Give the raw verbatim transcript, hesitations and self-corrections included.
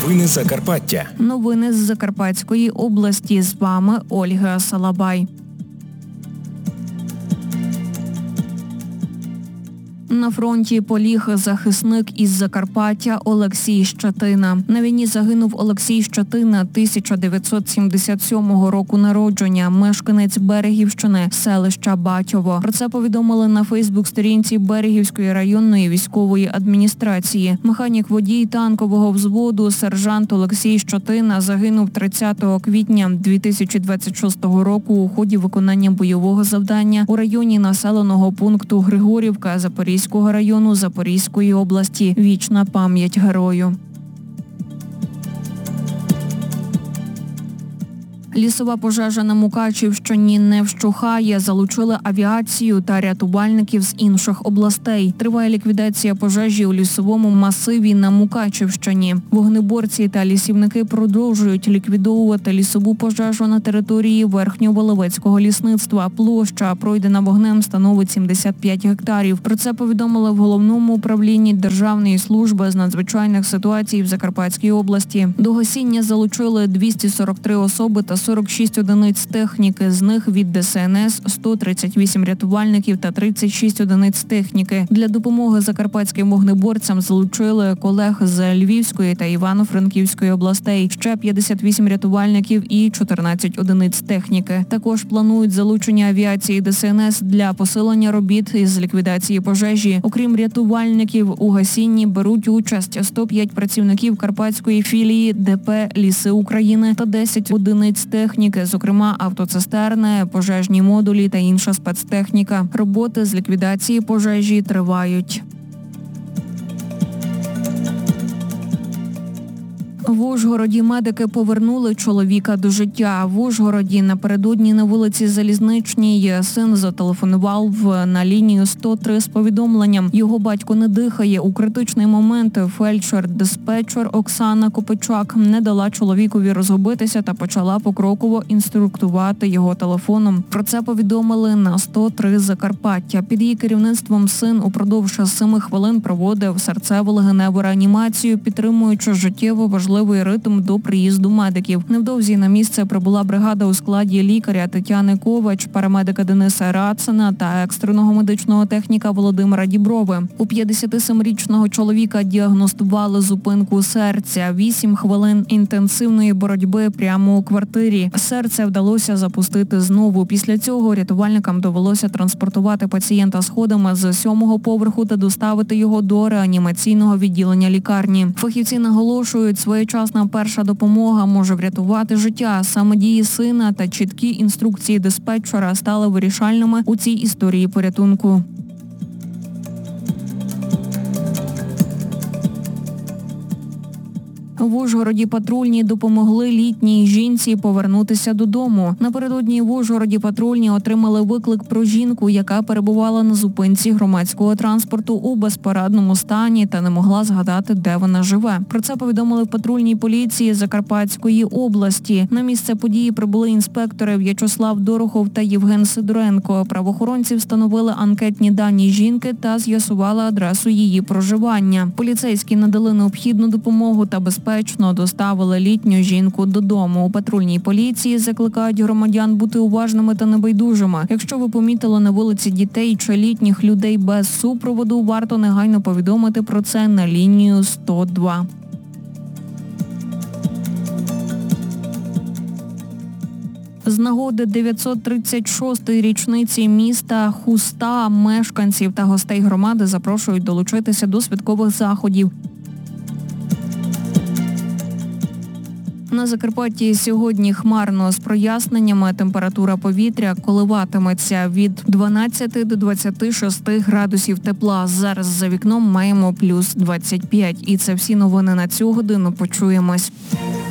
Новини Закарпаття. Новини з Закарпатської області. З вами Ольга Салабай. На фронті поліг захисник із Закарпаття Олексій Щетина. На війні загинув Олексій Щетина, тисяча дев'ятсот сімдесят сьомого року народження, мешканець Берегівщини, селища Батьово. Про це повідомили на фейсбук-сторінці Берегівської районної військової адміністрації. Механік-водій танкового взводу, сержант Олексій Щетина загинув тридцятого квітня дві тисячі двадцять шостого року у ході виконання бойового завдання у районі населеного пункту Григорівка Запорізького району Запорізької області. Вічна пам'ять герою. Лісова пожежа на Мукачівщині не вщухає. Залучили авіацію та рятувальників з інших областей. Триває ліквідація пожежі у лісовому масиві на Мукачівщині. Вогнеборці та лісівники продовжують ліквідовувати лісову пожежу на території Верхньоволовецького лісництва. Площа, пройдена вогнем, становить сімдесят п'ять гектарів. Про це повідомили в Головному управлінні Державної служби з надзвичайних ситуацій в Закарпатській області. До гасіння залучили двісті сорок три особи та сорок шість одиниць техніки, з них від Де Ес Ен Ес сто тридцять вісім рятувальників та тридцять шість одиниць техніки. Для допомоги закарпатським вогнеборцям залучили колег з Львівської та Івано-Франківської областей, ще п'ятдесят вісім рятувальників і чотирнадцять одиниць техніки. Також планують залучення авіації Де Ес Ен Ес для посилення робіт із ліквідації пожежі. Окрім рятувальників, у гасінні беруть участь сто п'ять працівників карпатської філії Де Пе «Ліси України» та десять одиниць техніки, зокрема автоцистерни, пожежні модулі та інша спецтехніка. Роботи з ліквідації пожежі тривають. В Ужгороді медики повернули чоловіка до життя. В Ужгороді напередодні на вулиці Залізничній син зателефонував на лінію сто три з повідомленням. Його батько не дихає. У критичний момент фельдшер-диспетчер Оксана Копичак не дала чоловікові розгубитися та почала покроково інструктувати його телефоном. Про це повідомили на сто три Закарпаття. Під її керівництвом син упродовж семи хвилин проводив серцево-легеневу реанімацію, підтримуючи життєво важливий ритм до приїзду медиків. Невдовзі на місце прибула бригада у складі лікаря Тетяни Ковач, парамедика Дениса Рацина та екстреного медичного техніка Володимира Діброви. У п'ятдесятисемирічного чоловіка діагностували зупинку серця. Вісім хвилин інтенсивної боротьби прямо у квартирі. Серце вдалося запустити знову. Після цього рятувальникам довелося транспортувати пацієнта сходами з сьомого поверху та доставити його до реанімаційного відділення лікарні. Фахівці наголошують, своєчасна перша допомога може врятувати життя. Саме дії сина та чіткі інструкції диспетчера стали вирішальними у цій історії порятунку. В Ужгороді патрульні допомогли літній жінці повернутися додому. Напередодні в Ужгороді патрульні отримали виклик про жінку, яка перебувала на зупинці громадського транспорту у безпорадному стані та не могла згадати, де вона живе. Про це повідомили в патрульній поліції Закарпатської області. На місце події прибули інспектори В'ячеслав Дорохов та Євген Сидоренко. Правоохоронці встановили анкетні дані жінки та з'ясували адресу її проживання. Поліцейські надали необхідну допомогу та безпеку доставили літню жінку додому. У патрульній поліції закликають громадян бути уважними та небайдужими. Якщо ви помітили на вулиці дітей чи літніх людей без супроводу, варто негайно повідомити про це на лінію сто два. З нагоди дев'ятсот тридцять шостої річниці міста Хуста мешканців та гостей громади запрошують долучитися до святкових заходів. На Закарпатті сьогодні хмарно з проясненнями. Температура повітря коливатиметься від дванадцяти до двадцяти шести градусів тепла. Зараз за вікном маємо плюс двадцять п'ять. І це всі новини на цю годину. Почуємось.